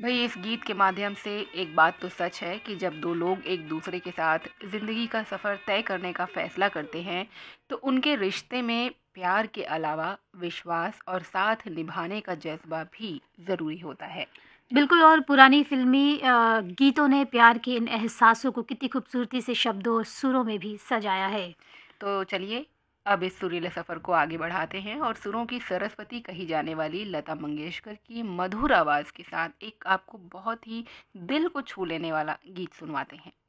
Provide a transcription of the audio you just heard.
भई इस गीत के माध्यम से एक बात तो सच है कि जब दो लोग एक दूसरे के साथ ज़िंदगी का सफ़र तय करने का फ़ैसला करते हैं, तो उनके रिश्ते में प्यार के अलावा विश्वास और साथ निभाने का जज़्बा भी ज़रूरी होता है। बिल्कुल। और पुरानी फ़िल्मी गीतों ने प्यार के इन एहसासों को कितनी खूबसूरती से शब्दों और सुरों में भी सजाया है। तो चलिए, अब इस सुरीले सफ़र को आगे बढ़ाते हैं और सुरों की सरस्वती कही जाने वाली लता मंगेशकर की मधुर आवाज़ के साथ एक आपको बहुत ही दिल को छू लेने वाला गीत सुनवाते हैं।